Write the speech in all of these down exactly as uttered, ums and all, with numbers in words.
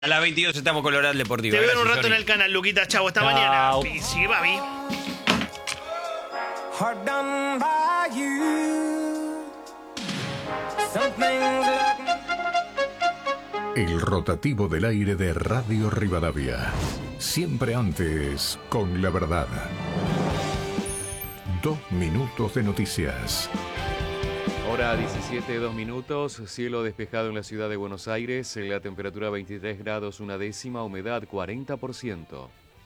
A las veintidós estamos con Oral Deportiva. Te veo en un Gracias, rato Sony. en el canal, Luquita. Chavo, hasta Chao. mañana. Sí, Babi. Hard done by you. Something's like... El rotativo del aire de Radio Rivadavia. Siempre antes, con la verdad. Dos minutos de noticias. Hora diecisiete, dos minutos, cielo despejado en la ciudad de Buenos Aires, la temperatura veintitrés grados una décima, humedad cuarenta por ciento.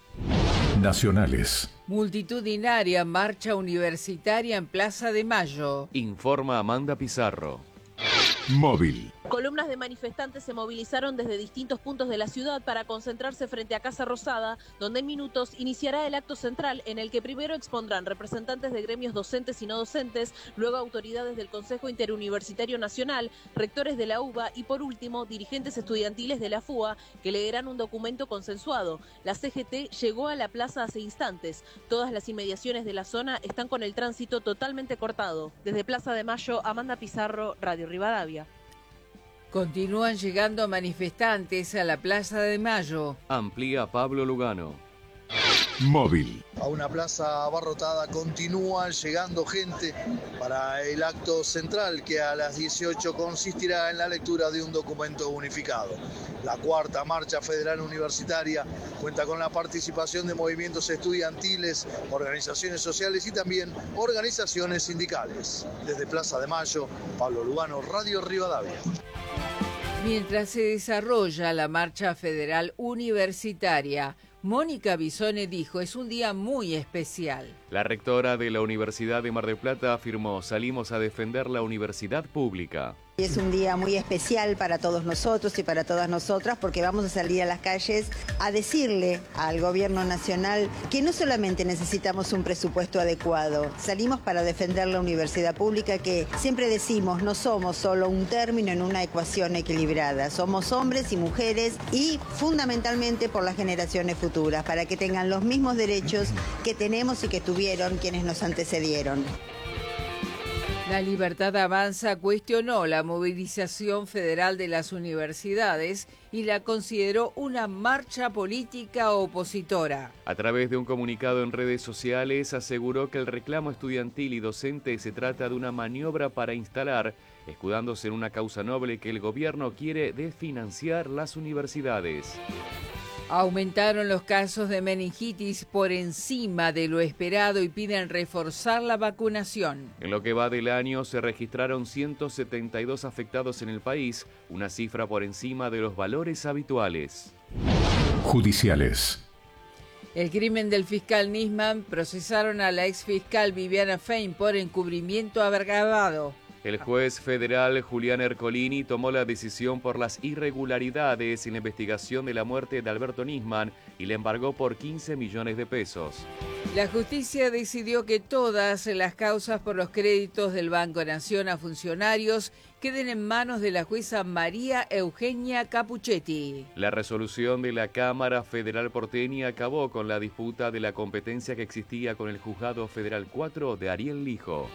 Nacionales. Multitudinaria marcha universitaria en Plaza de Mayo. Informa Amanda Pizarro. Móvil. Columnas de manifestantes se movilizaron desde distintos puntos de la ciudad para concentrarse frente a Casa Rosada, donde en minutos iniciará el acto central en el que primero expondrán representantes de gremios docentes y no docentes, luego autoridades del Consejo Interuniversitario Nacional, rectores de la U B A y por último dirigentes estudiantiles de la F U A que leerán un documento consensuado. La C G T llegó a la plaza hace instantes. Todas las inmediaciones de la zona están con el tránsito totalmente cortado. Desde Plaza de Mayo, Amanda Pizarro, Radio Rivadavia. Continúan llegando manifestantes a la Plaza de Mayo. Amplía Pablo Lugano. Móvil. A una plaza abarrotada continúa llegando gente para el acto central que a las dieciocho consistirá en la lectura de un documento unificado. La cuarta marcha federal universitaria cuenta con la participación de movimientos estudiantiles, organizaciones sociales y también organizaciones sindicales. Desde Plaza de Mayo, Pablo Lugano, Radio Rivadavia. Mientras se desarrolla la marcha federal universitaria, Mónica Bisone dijo, es un día muy especial. La rectora de la Universidad de Mar del Plata afirmó, salimos a defender la universidad pública. Es un día muy especial para todos nosotros y para todas nosotras porque vamos a salir a las calles a decirle al gobierno nacional que no solamente necesitamos un presupuesto adecuado, salimos para defender la universidad pública que siempre decimos no somos solo un término en una ecuación equilibrada, somos hombres y mujeres y fundamentalmente por las generaciones futuras, para que tengan los mismos derechos que tenemos y que tuvieron quienes nos antecedieron. La Libertad Avanza cuestionó la movilización federal de las universidades y la consideró una marcha política opositora. A través de un comunicado en redes sociales aseguró que el reclamo estudiantil y docente se trata de una maniobra para instalar, escudándose en una causa noble que el gobierno quiere desfinanciar las universidades. Aumentaron los casos de meningitis por encima de lo esperado y piden reforzar la vacunación. En lo que va del año se registraron ciento setenta y dos afectados en el país, una cifra por encima de los valores habituales. Judiciales. El crimen del fiscal Nisman procesaron a la exfiscal Viviana Fein por encubrimiento agravado. El juez federal Julián Ercolini tomó la decisión por las irregularidades en la investigación de la muerte de Alberto Nisman y le embargó por quince millones de pesos. La justicia decidió que todas las causas por los créditos del Banco Nación a funcionarios queden en manos de la jueza María Eugenia Capuchetti. La resolución de la Cámara Federal porteña acabó con la disputa de la competencia que existía con el Juzgado Federal cuatro de Ariel Lijo.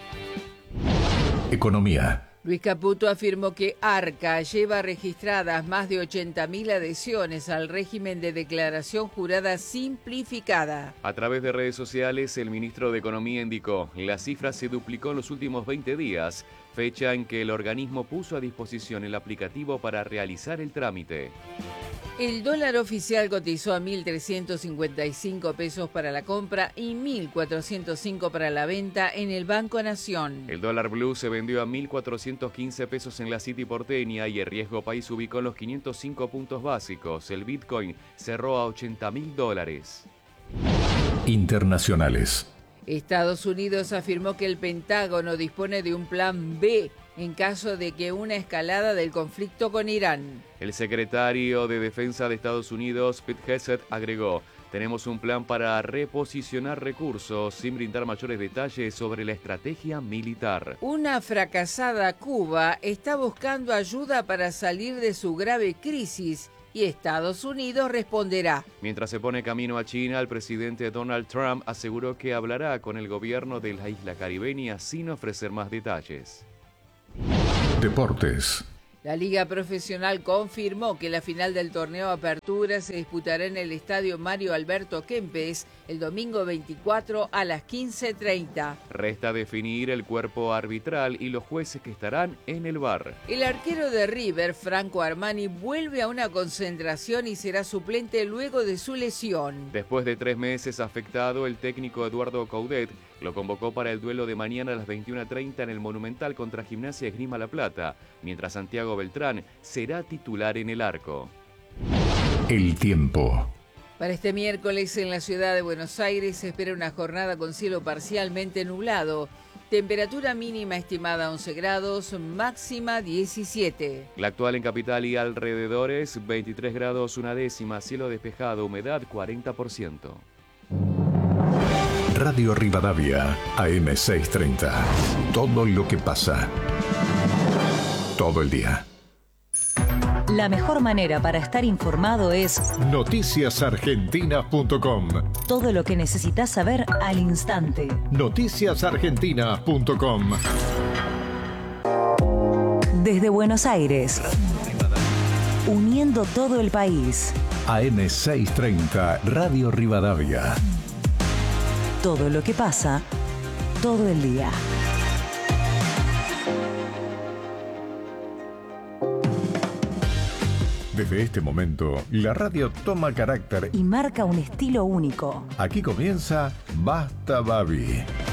Economía. Luis Caputo afirmó que Arca lleva registradas más de ochenta mil adhesiones al régimen de declaración jurada simplificada. A través de redes sociales, el ministro de Economía indicó, la cifra se duplicó en los últimos veinte días, fecha en que el organismo puso a disposición el aplicativo para realizar el trámite. El dólar oficial cotizó a mil trescientos cincuenta y cinco pesos para la compra y mil cuatrocientos cinco para la venta en el Banco Nación. El dólar blue se vendió a mil cuatrocientos quince pesos en la City porteña y el riesgo país ubicó en los quinientos cinco puntos básicos. El Bitcoin cerró a ochenta mil dólares. Internacionales. Estados Unidos afirmó que el Pentágono dispone de un plan B en caso de que una escalada del conflicto con Irán. El secretario de Defensa de Estados Unidos, Pete Hegseth, agregó, tenemos un plan para reposicionar recursos sin brindar mayores detalles sobre la estrategia militar. Una fracasada Cuba está buscando ayuda para salir de su grave crisis y Estados Unidos responderá. Mientras se pone camino a China, el presidente Donald Trump aseguró que hablará con el gobierno de la isla caribeña sin ofrecer más detalles. Deportes. La Liga Profesional confirmó que la final del torneo Apertura se disputará en el estadio Mario Alberto Kempes el domingo veinticuatro a las quince treinta. Resta definir el cuerpo arbitral y los jueces que estarán en el V A R. El arquero de River, Franco Armani, vuelve a una concentración y será suplente luego de su lesión. Después de tres meses afectado, el técnico Eduardo Coudet lo convocó para el duelo de mañana a las veintiuna treinta en el Monumental contra Gimnasia Esgrima La Plata, mientras Santiago Beltrán será titular en el arco. El tiempo. Para este miércoles en la ciudad de Buenos Aires se espera una jornada con cielo parcialmente nublado. Temperatura mínima estimada once grados, máxima diecisiete. La actual en capital y alrededores, veintitrés grados una décima, cielo despejado, humedad cuarenta por ciento. Radio Rivadavia, A M seiscientos treinta. Todo lo que pasa. Todo el día. La mejor manera para estar informado es noticias argentinas punto com. Todo lo que necesitas saber al instante. noticias argentinas punto com. Desde Buenos Aires, uniendo todo el país. A M seiscientos treinta, Radio Rivadavia. Todo lo que pasa, todo el día. Desde este momento, la radio toma carácter y marca un estilo único. Aquí comienza Basta Babi.